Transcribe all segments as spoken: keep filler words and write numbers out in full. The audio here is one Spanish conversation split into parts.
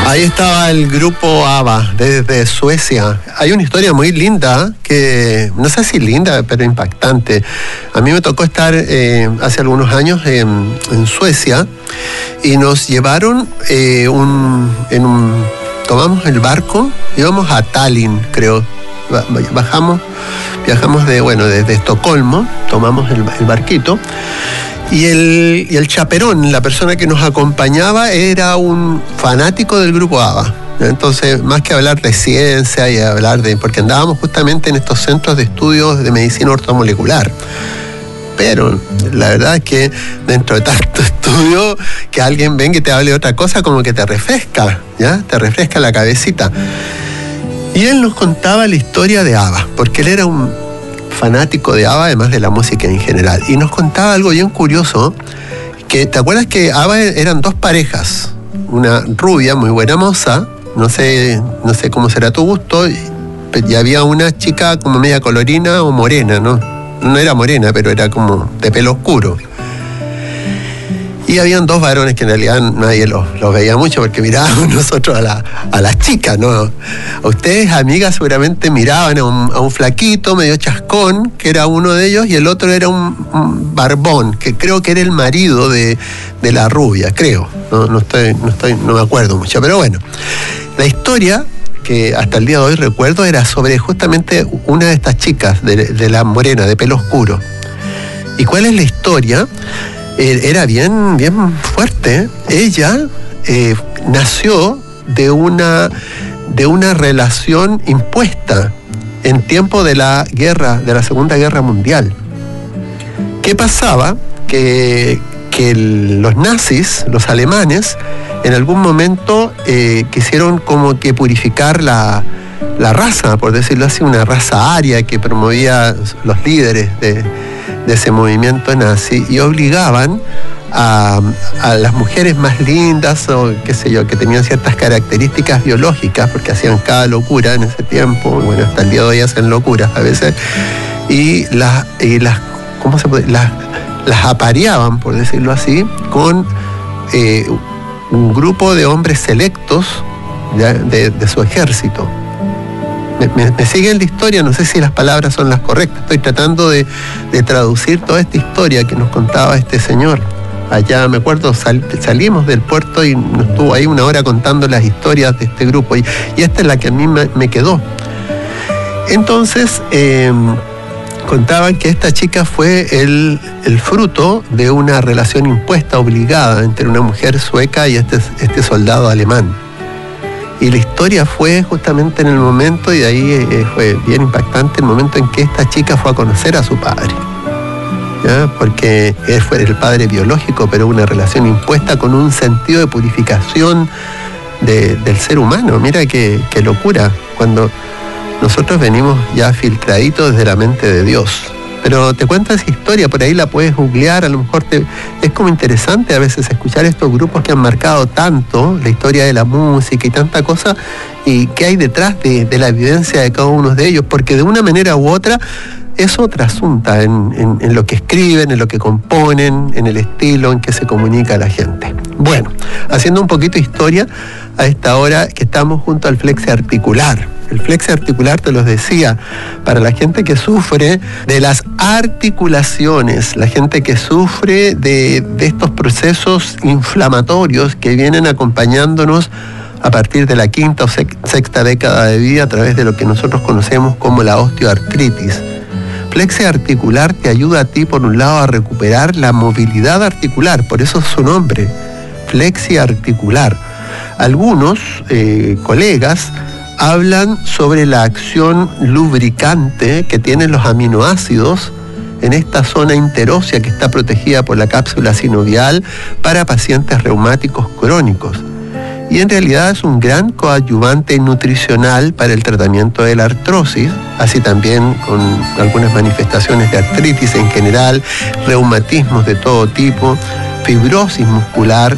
Ahí estaba el grupo ABBA desde Suecia. Hay una historia muy linda, que no sé si linda, pero impactante. A mí me tocó estar eh, hace algunos años en, en Suecia y nos llevaron eh, un, en un... Tomamos el barco, íbamos a Tallinn, creo. Bajamos, viajamos de, bueno, desde Estocolmo, tomamos el, el barquito. Y el, y el chaperón, la persona que nos acompañaba, era un fanático del grupo ABBA. Entonces, más que hablar de ciencia y hablar de... Porque andábamos justamente en estos centros de estudios de medicina ortomolecular. Pero la verdad es que dentro de tanto estudio, que alguien venga y te hable de otra cosa, como que te refresca, ¿ya? Te refresca la cabecita. Y él nos contaba la historia de ABBA, porque él era un fanático de ABBA, además de la música en general. Y nos contaba algo bien curioso, que ¿te acuerdas que ABBA eran dos parejas? Una rubia, muy buena moza, no sé, no sé cómo será tu gusto, y había una chica como media colorina o morena, ¿no? No era morena, pero era como de pelo oscuro. Y habían dos varones que en realidad nadie los, los veía mucho porque mirábamos nosotros a, la, a las chicas, ¿no? A ustedes, amigas, seguramente miraban a un, a un flaquito medio chascón, que era uno de ellos, y el otro era un, un barbón, que creo que era el marido de, de la rubia, creo. No, no, estoy, no, estoy, no me acuerdo mucho, pero bueno. La historia que hasta el día de hoy recuerdo era sobre justamente una de estas chicas, de, de la morena, de pelo oscuro. ¿Y cuál es la historia? Era bien, bien fuerte. Ella eh, nació de una, de una relación impuesta en tiempo de la guerra, de la Segunda Guerra Mundial. ¿Qué pasaba? Que, que el, los nazis, los alemanes, en algún momento eh, quisieron como que purificar la, la raza, por decirlo así, una raza aria que promovía los líderes de de ese movimiento nazi, y obligaban a, a las mujeres más lindas o qué sé yo, que tenían ciertas características biológicas, porque hacían cada locura en ese tiempo, bueno, hasta el día de hoy hacen locuras a veces, y las, y las ¿cómo se puede? Las, las apareaban, por decirlo así, con eh, un grupo de hombres selectos de, de, de su ejército. Me, me, me siguen la historia, no sé si las palabras son las correctas, estoy tratando de, de traducir toda esta historia que nos contaba este señor. Allá, me acuerdo, sal, salimos del puerto y nos estuvo ahí una hora contando las historias de este grupo, y, y esta es la que a mí me, me quedó. Entonces, eh, contaban que esta chica fue el, el fruto de una relación impuesta, obligada, entre una mujer sueca y este, este soldado alemán. Y la historia fue justamente en el momento, y de ahí eh, fue bien impactante, el momento en que esta chica fue a conocer a su padre, ¿ya? Porque él fue el padre biológico, pero una relación impuesta con un sentido de purificación de, del ser humano. Mira qué, qué locura, cuando nosotros venimos ya filtraditos desde la mente de Dios. Pero te cuento esa historia, por ahí la puedes googlear, a lo mejor te, es como interesante a veces escuchar estos grupos que han marcado tanto la historia de la música y tanta cosa, y qué hay detrás de, de la evidencia de cada uno de ellos, porque de una manera u otra eso trasunta en, en, en lo que escriben, en lo que componen, en el estilo en que se comunica a la gente. Bueno, haciendo un poquito de historia, a esta hora que estamos junto al flexi articular. El flexi articular, te los decía, para la gente que sufre de las articulaciones, la gente que sufre de, de estos procesos inflamatorios que vienen acompañándonos a partir de la quinta o sexta década de vida a través de lo que nosotros conocemos como la osteoartritis. Flexi articular te ayuda a ti, por un lado, a recuperar la movilidad articular, por eso es su nombre, flexi articular. Algunos eh, colegas hablan sobre la acción lubricante que tienen los aminoácidos en esta zona interósea que está protegida por la cápsula sinovial para pacientes reumáticos crónicos. Y en realidad es un gran coadyuvante nutricional para el tratamiento de la artrosis, así también con algunas manifestaciones de artritis en general, reumatismos de todo tipo, fibrosis muscular,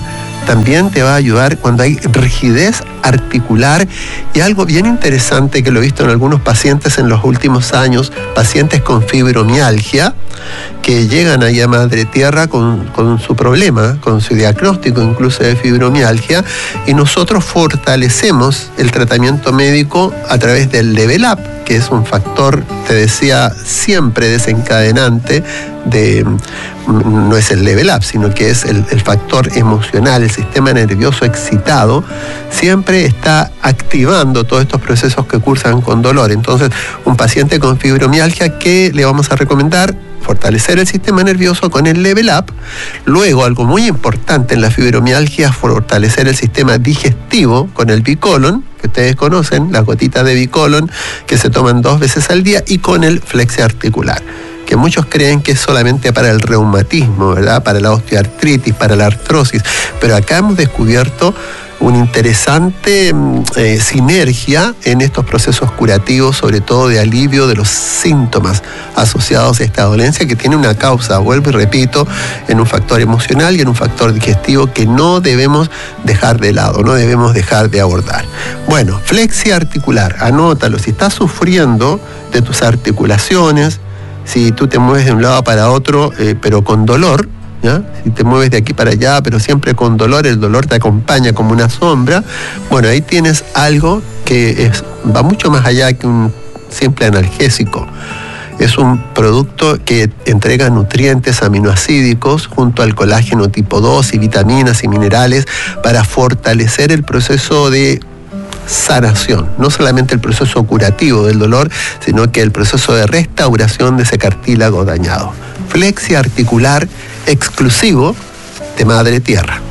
también te va a ayudar cuando hay rigidez articular, y algo bien interesante que lo he visto en algunos pacientes en los últimos años, pacientes con fibromialgia, que llegan ahí a Madre Tierra con, con su problema, con su diagnóstico incluso de fibromialgia, y nosotros fortalecemos el tratamiento médico a través del Level Up, que es un factor, te decía, siempre desencadenante de, no es el Level Up, sino que es el, el factor emocional, el sistema nervioso excitado, siempre está activando todos estos procesos que cursan con dolor. Entonces, un paciente con fibromialgia, ¿qué le vamos a recomendar? Fortalecer el sistema nervioso con el Level Up. Luego, algo muy importante en la fibromialgia, fortalecer el sistema digestivo con el Bicolon, que ustedes conocen, las gotitas de Bicolon que se toman dos veces al día, y con el Flexi Articular, que muchos creen que es solamente para el reumatismo, ¿verdad? Para la osteoartritis, para la artrosis, pero acá hemos descubierto una interesante eh, sinergia en estos procesos curativos, sobre todo de alivio de los síntomas asociados a esta dolencia, que tiene una causa, vuelvo y repito, en un factor emocional y en un factor digestivo que no debemos dejar de lado, no debemos dejar de abordar. Bueno, Flexi Articular, anótalo. Si estás sufriendo de tus articulaciones, si tú te mueves de un lado para otro, eh, pero con dolor, ¿ya? Si te mueves de aquí para allá, pero siempre con dolor, el dolor te acompaña como una sombra, bueno, ahí tienes algo que es, va mucho más allá que un simple analgésico. Es un producto que entrega nutrientes aminoácidos junto al colágeno tipo dos y vitaminas y minerales para fortalecer el proceso de sanación, no solamente el proceso curativo del dolor, sino que el proceso de restauración de ese cartílago dañado. Flexi Articular, exclusivo de Madre Tierra.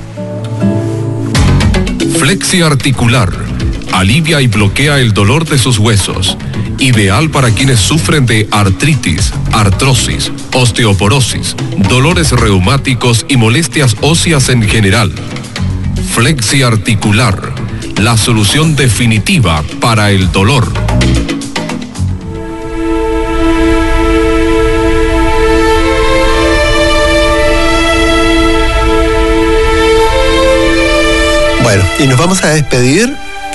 Flexi Articular alivia y bloquea el dolor de sus huesos. Ideal para quienes sufren de artritis, artrosis, osteoporosis, dolores reumáticos y molestias óseas en general. Flexi Articular, la solución definitiva para el dolor. Bueno, y nos vamos a despedir.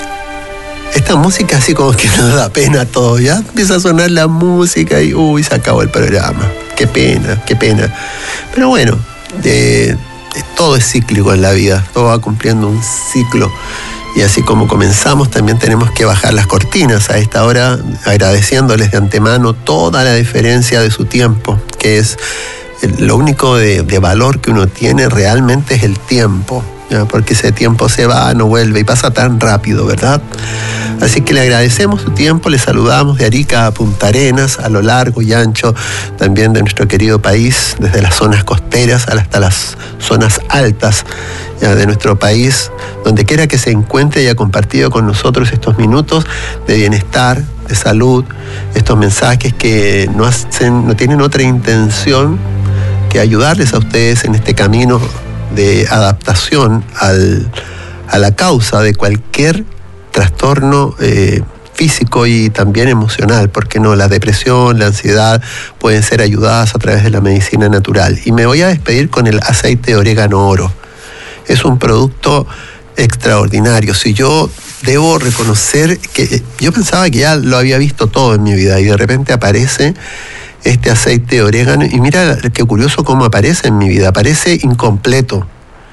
Esta música así como que nos da pena todo, ¿ya? Empieza a sonar la música y uy, se acabó el programa. Qué pena, qué pena. Pero bueno, eh, todo es cíclico en la vida, todo va cumpliendo un ciclo. Y así como comenzamos, también tenemos que bajar las cortinas a esta hora, agradeciéndoles de antemano toda la diferencia de su tiempo, que es lo único de, de valor que uno tiene realmente es el tiempo. ¿Ya? Porque ese tiempo se va, no vuelve y pasa tan rápido, ¿verdad? Así que le agradecemos su tiempo, le saludamos de Arica a Punta Arenas, a lo largo y ancho también de nuestro querido país, desde las zonas costeras hasta las zonas altas, ¿ya? De nuestro país, donde quiera que se encuentre y haya compartido con nosotros estos minutos de bienestar, de salud, estos mensajes que no hacen, no tienen otra intención que ayudarles a ustedes en este camino de adaptación al, a la causa de cualquier trastorno eh, físico y también emocional, porque no, la depresión, la ansiedad pueden ser ayudadas a través de la medicina natural. Y me voy a despedir con el aceite de orégano oro. Es un producto extraordinario. Si yo debo reconocer que yo pensaba que ya lo había visto todo en mi vida y de repente aparece este aceite de orégano, y mira qué curioso cómo aparece en mi vida, aparece incompleto.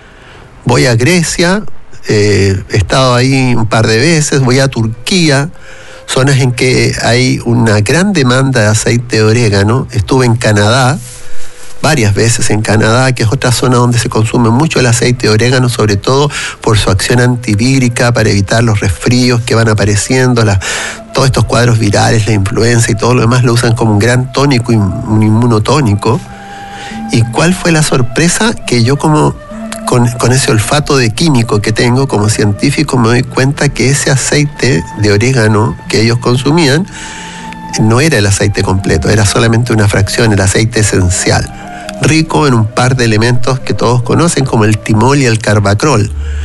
Voy a Grecia, eh, he estado ahí un par de veces, voy a Turquía, zonas en que hay una gran demanda de aceite de orégano. Estuve en Canadá, varias veces en Canadá, que es otra zona donde se consume mucho el aceite de orégano, sobre todo por su acción antivírica, para evitar los resfríos que van apareciendo, la, todos estos cuadros virales, la influenza y todo lo demás lo usan como un gran tónico, un inmunotónico. ¿Y cuál fue la sorpresa? Que yo como con, con ese olfato de químico que tengo como científico me doy cuenta que ese aceite de orégano que ellos consumían no era el aceite completo, era solamente una fracción, el aceite esencial, rico en un par de elementos que todos conocen como el timol y el carbacrol.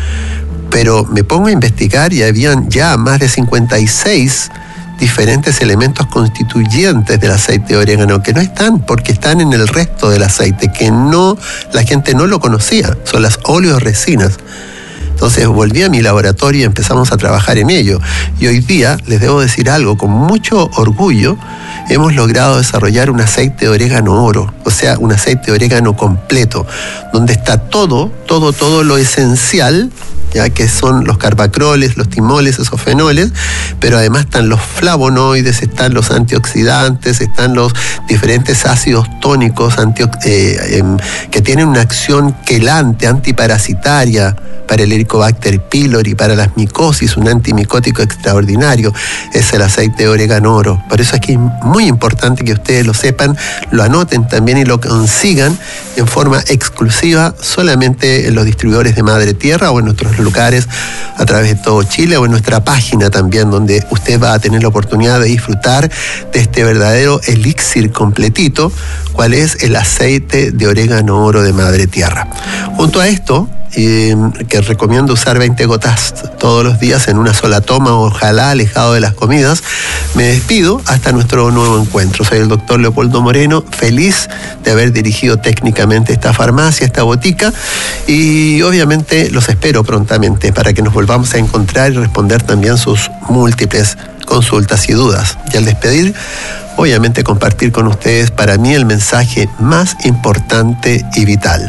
Pero me pongo a investigar y habían ya más de cincuenta y seis diferentes elementos constituyentes del aceite de orégano que no están, porque están en el resto del aceite, que no, la gente no lo conocía, son las oleoresinas. Entonces volví a mi laboratorio y empezamos a trabajar en ello. Y hoy día, les debo decir algo, con mucho orgullo, hemos logrado desarrollar un aceite de orégano oro, o sea, un aceite de orégano completo, donde está todo, todo, todo lo esencial, ya que son los carbacroles, los timoles, esos fenoles, pero además están los flavonoides, están los antioxidantes, están los diferentes ácidos tónicos antio, eh, eh, que tienen una acción quelante, antiparasitaria, para el Helicobacter pylori, para las micosis, un antimicótico extraordinario, es el aceite de orégano oro. Por eso es que es muy importante que ustedes lo sepan, lo anoten también y lo consigan en forma exclusiva solamente en los distribuidores de Madre Tierra o en nuestros lugares a través de todo Chile o en nuestra página también, donde usted va a tener la oportunidad de disfrutar de este verdadero elixir completito, cual es el aceite de orégano oro de Madre Tierra. Junto a esto, eh, que recomiendo usar veinte gotas todos los días en una sola toma, ojalá alejado de las comidas, me despido hasta nuestro nuevo encuentro. Soy el doctor Leopoldo Moreno, feliz de haber dirigido técnicamente esta farmacia, esta botica, y obviamente los espero prontamente para que nos volvamos a encontrar y responder también sus múltiples consultas y dudas. Y al despedir, obviamente compartir con ustedes para mí el mensaje más importante y vital.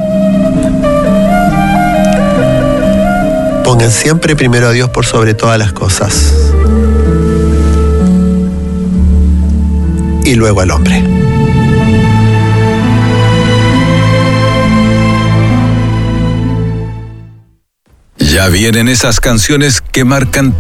Pongan siempre primero a Dios por sobre todas las cosas y luego al hombre. Ya vienen esas canciones que marcan